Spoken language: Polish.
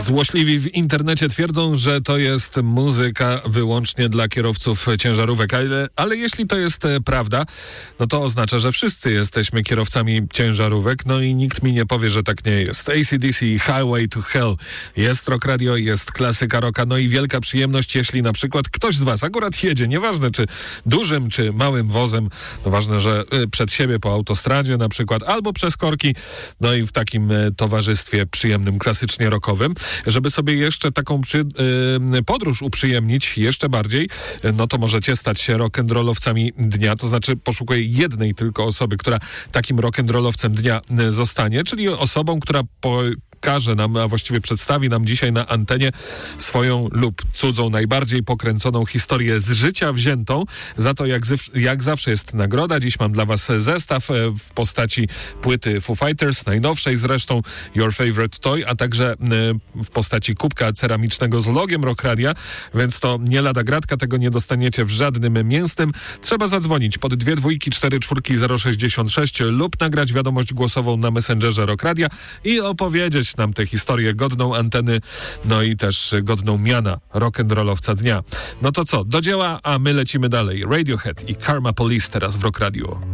Złośliwi w internecie twierdzą, że to jest muzyka wyłącznie dla kierowców ciężarówek, ale jeśli to jest prawda, no to oznacza, że wszyscy jesteśmy kierowcami ciężarówek, no i nikt mi nie powie, że tak nie jest. AC/DC, Highway to Hell, jest Rock Radio, jest klasyka rocka, no i wielka przyjemność, jeśli na przykład ktoś z was akurat jedzie, nieważne czy dużym, czy małym wozem, no ważne, że przed siebie po autostradzie na przykład, albo przez korki, no i w takim towarzystwie przyjemnym, klasycznie rockowym. Żeby sobie jeszcze taką podróż uprzyjemnić jeszcze bardziej, no to możecie stać się rock'n'rollowcami dnia, to znaczy poszukuję jednej tylko osoby, która takim rock'n'rollowcem dnia zostanie, czyli osobą, która pokaże nam, a właściwie przedstawi nam dzisiaj na antenie swoją lub cudzą, najbardziej pokręconą historię z życia wziętą. Za to jak zawsze jest nagroda. Dziś mam dla was zestaw w postaci płyty Foo Fighters, najnowszej zresztą, Your Favorite Toy, a także w postaci kubka ceramicznego z logiem Rock Radia, więc to nie lada gratka, tego nie dostaniecie w żadnym mięsnym. Trzeba zadzwonić pod 2 2 4 4 066 lub nagrać wiadomość głosową na Messengerze Rock Radia i opowiedzieć nam tę historię godną anteny, no i też godną miana rock'n'rollowca dnia. No to co, do dzieła, a my lecimy dalej. Radiohead i Karma Police teraz w Rock Radio.